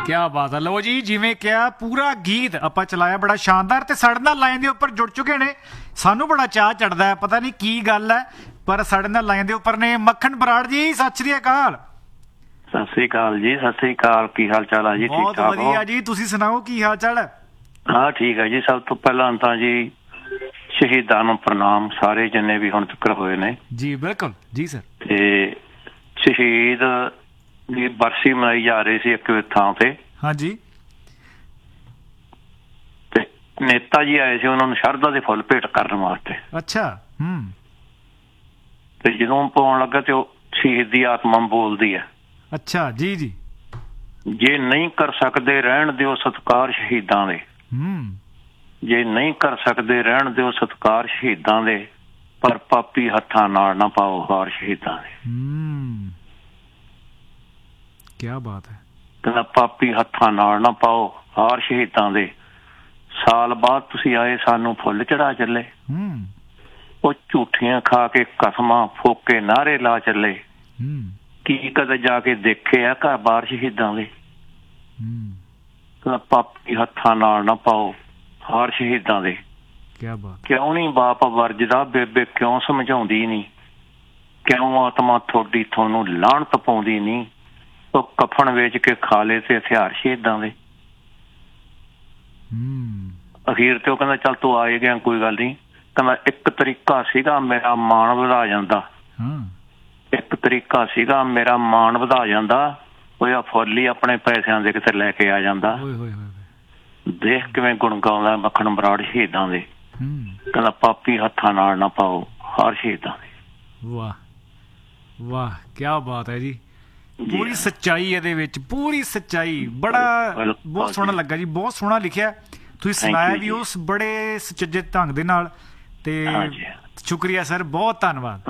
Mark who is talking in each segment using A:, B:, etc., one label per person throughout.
A: क्या बात है। लो जी, जिवें क्या पूरा गीत आपां चलाया बड़ा शानदार ते साडे नाल लाइन दे उपर जुड़ चुके ने। सानू बड़ा चाह चढ़दा है, पता नहीं की गल है, पर साडे नाल लाइन दे उपर ने मक्खन बराड़ जी। सत श्री अकाल।
B: सत श्री अकाल जी। सत श्री अकाल। की हाल चाल है जी? ठीक
A: बहुत
B: ठाक
A: वधिया जी, तुसीं सुणाओ की हाल चाल है?
B: हाँ ठीक है जी। सब तो पहला तो जी शहीदां नूं प्रणाम, सारे जिन्ने भी हुण तक होए ने
A: जी। बिल्कुल जी सर।
B: ते शहीद ਦੀ ਬਰਸੀ ਮਨਾਈ ਜਾ ਰਹੀ ਸੀ ਇੱਕ ਥਾਂ ਤੇ।
A: हाँ जी।
B: ਤੇ ਨੇਤਾ ਜੀ ਆਏ ਸੀ ਉਹਨਾਂ ਨੂੰ ਸ਼ਰਧਾ ਦੇ ਫੁੱਲ ਭੇਟ ਕਰਨ ਵਾਸਤੇ।
A: अच्छा।
B: ਤੇ ਜਦੋਂ ਪਾਉਣ ਲੱਗਾ ਤੇ ਉਹ ਸ਼ਹੀਦ ਦੀ ਆਤਮਾ ਬੋਲਦੀ ਹੈ।
A: अच्छा जी जी।
B: ਜੇ ਨਹੀਂ ਕਰ ਸਕਦੇ ਰਹਿਣ ਦਿਓ ਸਤਿਕਾਰ ਸ਼ਹੀਦਾਂ ਦੇ। ਜੇ ਨਹੀਂ ਕਰ ਸਕਦੇ ਰਹਿਣ ਦਿਓ ਸਤਿਕਾਰ ਸ਼ਹੀਦਾਂ ਦੇ, ਪਰ ਪਾਪੀ ਹੱਥਾਂ ਨਾਲ ਨਾ ਪਾਓ ਹਾਰ ਸ਼ਹੀਦਾਂ ਦੇ।
A: क्या बात है।
B: ਕਹਿੰਦਾ ਪਾਪੀ ਹੱਥਾਂ ਨਾਲ ਨਾ ਪਾਓ ਹਾਰ ਸ਼ਹੀਦਾਂ ਦੇ, ਸਾਲ ਬਾਅਦ ਤੁਸੀਂ ਆਏ ਸਾਨੂੰ ਫੁੱਲ ਚੜਾ ਚੱਲੇ। ਉਹ ਝੂਠੀਆਂ ਖਾ ਕੇ ਕਸਮਾਂ ਫੋਕੇ ਨਾਰੇ ਲਾ ਚੱਲੇ, ਕੀ ਕਦੇ ਜਾ ਕੇ ਦੇਖੇ ਆ ਘਰ ਬਾਰ ਸ਼ਹੀਦਾਂ ਦੇ। ਕਹਿੰਦਾ ਪਾਪੀ ਹੱਥਾਂ ਨਾਲ ਨਾ ਪਾਓ ਹਾਰ ਸ਼ਹੀਦਾਂ ਦੇ। ਕਿਉਂ ਨਹੀਂ ਬਾਪ ਵਰਜਦਾ ਬੇਬੇ, ਕਿਉਂ ਸਮਝਾਉਂਦੀ ਨਹੀਂ, ਕਿਉਂ ਆਤਮਾ ਤੁਹਾਡੀ ਤੁਹਾਨੂੰ ਲਾਹਣਤ ਪਾਉਂਦੀ ਨਹੀਂ। ਉਹ ਕਫਨ ਵੇਚ ਕੇ ਖਾ ਲਏ ਤੇ ਹਥਿਆਰ ਸ਼ਹੀਦਾਂ ਦੇ। ਅਖੀਰ ਤੇ ਉਹ ਕਹਿੰਦਾ ਚੱਲ ਤੂੰ ਆਏ ਗਿਆ ਕੋਈ ਗੱਲ ਨਹੀਂ। ਕਹਿੰਦਾ ਇੱਕ ਤਰੀਕਾ ਸੀਗਾ ਮੇਰਾ ਮਾਣ ਵਧਾ ਜਾਂਦਾ, ਇੱਕ ਤਰੀਕਾ ਸੀਗਾ ਮੇਰਾ ਮਾਣ ਵਧਾ ਜਾਂਦਾ, ਉਹ ਫੁੱਲ ਹੀ ਆਪਣੇ ਪੈਸਿਆਂ ਦੇ ਕਿਤੇ ਲੈ ਕੇ ਆ ਜਾਂਦਾ। ਦੇਖ ਕਿਵੇਂ ਗੁਣ ਗਾਉਂਦਾ ਮੱਖਣ ਬਰਾੜ ਸ਼ਹੀਦਾਂ ਦੇ। ਕਹਿੰਦਾ ਪਾਪੀ ਹੱਥਾਂ ਨਾਲ ਨਾ ਪਾਓ ਹਾਰ ਸ਼ਹੀਦਾਂ ਦੇ।
A: ਵਾਹ ਵਾਹ, ਕਿਆ ਬਾਤ ਹੈ ਜੀ। ਪੂਰੀ ਸੱਚਾਈ ਇਹਦੇ ਵਿੱਚ, ਪੂਰੀ ਸੱਚਾਈ। ਬੜਾ ਬਹੁਤ ਸੋਹਣਾ ਲੱਗਾ ਜੀ, ਬਹੁਤ ਸੋਹਣਾ ਲਿਖਿਆ ਤੁਸੀਂ, ਸੁਣਾਇਆ ਵੀ ਉਸ ਬੜੇ ਸੁਚੱਜੇ ਢੰਗ ਦੇ ਨਾਲ। ਤੇ ਸ਼ੁਕਰੀਆ ਸਰ, ਬਹੁਤ ਧੰਨਵਾਦ।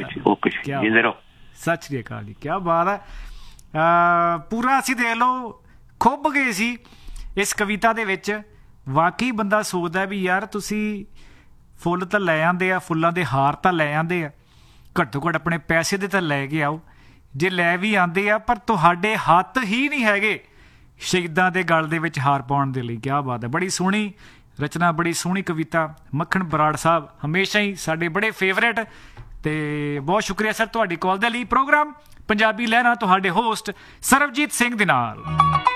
A: ਸਤਿ ਸ਼੍ਰੀ ਅਕਾਲ ਜੀ। ਕਿਆ ਬਾਤ ਹੈ। ਪੂਰਾ ਅਸੀਂ ਦੇਖ ਲਓ ਖੁੱਭ ਗਏ ਸੀ ਇਸ ਕਵਿਤਾ ਦੇ ਵਿੱਚ। ਵਾਕਈ ਬੰਦਾ ਸੋਚਦਾ ਵੀ ਯਾਰ ਤੁਸੀਂ ਫੁੱਲ ਤਾਂ ਲੈ ਆਂਦੇ ਆ, ਫੁੱਲਾਂ ਦੇ ਹਾਰ ਤਾਂ ਲੈ ਆਂਦੇ ਆ, ਘੱਟੋ ਘੱਟ ਆਪਣੇ ਪੈਸੇ ਦੇ ਤਾਂ ਲੈ ਕੇ ਆਓ। ਜੇ ਲੈ ਵੀ ਆਉਂਦੇ ਆ ਪਰ ਤੁਹਾਡੇ ਹੱਥ ਹੀ ਨਹੀਂ ਹੈਗੇ ਸ਼ਹੀਦਾਂ ਦੇ ਗਲ ਦੇ ਵਿੱਚ ਹਾਰ ਪਾਉਣ ਦੇ ਲਈ। ਕਿਆ ਬਾਤ ਹੈ। ਬੜੀ ਸੋਹਣੀ ਰਚਨਾ, ਬੜੀ ਸੋਹਣੀ ਕਵਿਤਾ। ਮੱਖਣ ਬਰਾੜ ਸਾਹਿਬ ਹਮੇਸ਼ਾ ਹੀ ਸਾਡੇ ਬੜੇ ਫੇਵਰੇਟ। ਤੇ ਬਹੁਤ ਸ਼ੁਕਰੀਆ ਸਰ ਤੁਹਾਡੀ ਕਾਲ ਦੇ ਲਈ। ਪ੍ਰੋਗਰਾਮ ਪੰਜਾਬੀ ਲਹਿਰਾਂ ਤੁਹਾਡੇ ਹੋਸਟ ਸਰਬਜੀਤ ਸਿੰਘ ਦੇ ਨਾਲ।